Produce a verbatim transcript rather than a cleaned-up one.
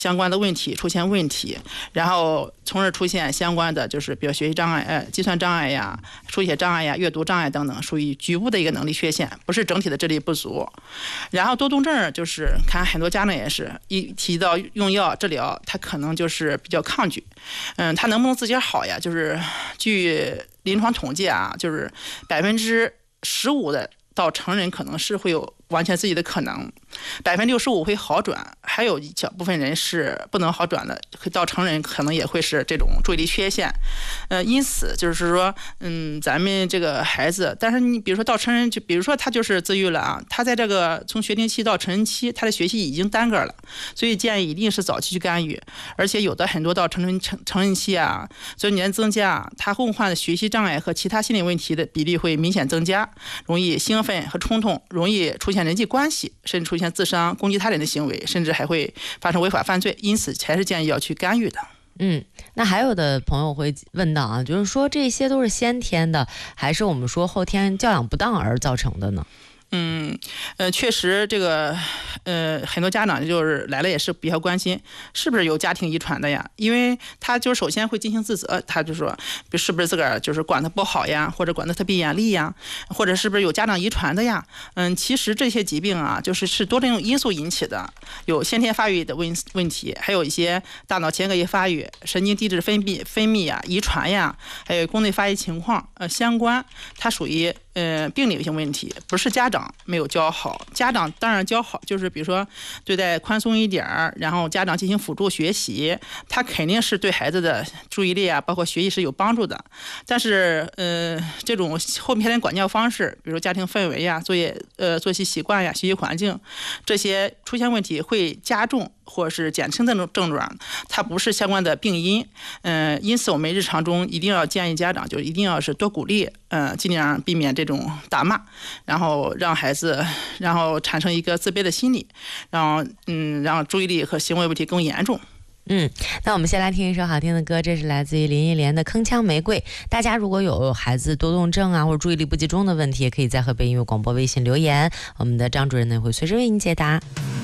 相关的问题出现问题，然后从而出现相关的就是比如学习障碍、呃计算障碍呀、书写障碍呀、阅读障碍等等，属于局部的一个能力缺陷，不是整体的智力不足。然后多动症就是看很多家长也是一提到用药治疗，他可能就是比较抗拒，嗯，他能不能自己好呀？就是据临床统计啊，就是百分之十五的到成人可能是会有完全自己的可能，百分之六十五会好转，还有一小部分人是不能好转的，到成人可能也会是这种注意力缺陷。呃，因此就是说，嗯，咱们这个孩子，但是你比如说到成人，就比如说他就是自愈了啊，他在这个从学龄期到成人期，他的学习已经耽搁了，所以建议一定是早期去干预。而且有的很多到成人成成人期啊，随着年龄增加，他共患的学习障碍和其他心理问题的比例会明显增加，容易兴奋和冲动，容易出现人际关系，甚至出现自伤、攻击他人的行为，甚至还会发生违法犯罪，因此才是建议要去干预的。 嗯，那还有的朋友会问到啊，就是说这些都是先天的，还是我们说后天教养不当而造成的呢？ 嗯，呃，确实，这个，呃，很多家长就是来了也是比较关心，是不是有家庭遗传的呀？因为他就首先会进行自责，他就说，是不是自个儿就是管得不好呀，或者管得特别严厉呀，或者是不是有家长遗传的呀？嗯，其实这些疾病啊，就是是多种因素引起的，有先天发育的问问题，还有一些大脑前额叶发育、神经递质分泌分泌呀、遗传呀，还有宫内发育情况，呃，相关，它属于。呃，病理性问题不是家长没有教好，家长当然教好，就是比如说对待宽松一点儿，然后家长进行辅助学习，他肯定是对孩子的注意力啊，包括学习是有帮助的。但是，呃，这种后天的管教方式，比如家庭氛围呀、作业呃作息习惯呀、学习环境这些出现问题，会加重或是减轻这种症状，它不是相关的病因。嗯、呃，因此我们日常中一定要建议家长，就一定要是多鼓励，嗯、呃，尽量避免这种打骂，然后让孩子，然后产生一个自卑的心理，然后嗯，让注意力和行为问题更严重。 嗯，那我们先来听一首好听的歌，这是来自于林忆莲的《铿锵玫瑰》。大家如果有孩子多动症啊，或者注意力不集中的问题，也可以在河北音乐广播微信留言，我们的张主任呢会随时为您解答。